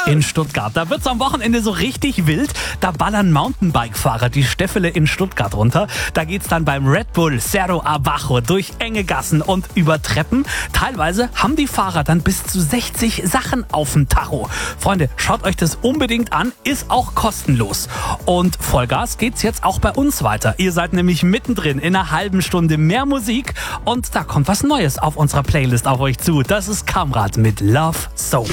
in Stuttgart. Da wird's am Wochenende so richtig wild. Da ballern Mountainbike-Fahrer die Stäffele in Stuttgart runter. Da geht's dann beim Red Bull Cerro Abajo durch enge Gassen und über Treppen. Teilweise haben die Fahrer dann bis zu 60 Sachen auf dem Tacho. Freunde, schaut euch das unbedingt an, ist auch kostenlos. Und Vollgas geht's jetzt auch bei uns weiter. Ihr seid nämlich mittendrin in einer halben Stunde mehr Musik und da kommt was Neues auf unserer Playlist auf euch zu. Das ist Kamrat mit Love Soap.